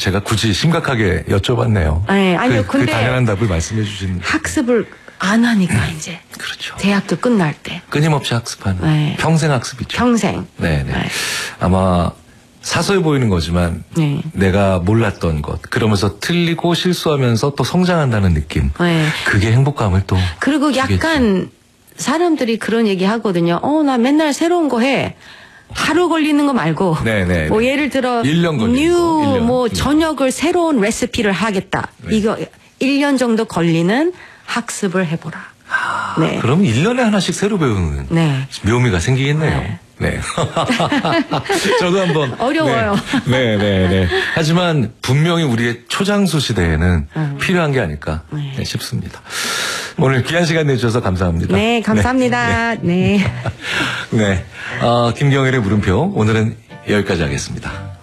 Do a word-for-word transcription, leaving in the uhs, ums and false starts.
제가 굳이 심각하게 여쭤봤네요. 네, 아니요, 그, 근데 그 당연한 답을 말씀해 주신. 학습을 안 하니까 이제. 그렇죠. 대학교 끝날 때. 끊임없이 학습하는 네. 평생 학습이죠. 평생. 네네. 네. 아마 사소해 보이는 거지만 네. 내가 몰랐던 것, 그러면서 틀리고 실수하면서 또 성장한다는 느낌. 네. 그게 행복감을 또. 그리고 약간 주겠죠. 사람들이 그런 얘기 하거든요. 어, 나 맨날 새로운 거 해. 하루 걸리는 거 말고. 네네. 뭐 예를 들어. 일 년 걸리는 뉴, 거. 일 년. 뭐 일 년. 저녁을 새로운 레시피를 하겠다. 네. 이거 일 년 정도 걸리는 학습을 해보라. 아, 네. 그럼 일 년에 하나씩 새로 배우는 네. 묘미가 생기겠네요. 네. 네. 저도 한번. 어려워요. 네, 네, 네, 네. 하지만 분명히 우리의 초장수 시대에는 음. 필요한 게 아닐까 네. 네, 싶습니다. 오늘 귀한 시간 내주셔서 감사합니다. 네, 감사합니다. 네. 네. 네. 어, 김경일의 물음표 오늘은 여기까지 하겠습니다.